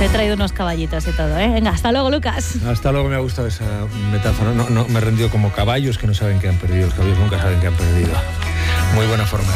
he traído unos caballitos y todo, ¿eh? Venga, hasta luego, Lucas. Hasta luego, me ha gustado esa metáfora. No, me he rendido como caballos que no saben que han perdido. Los caballos nunca saben que han perdido. Muy buena forma.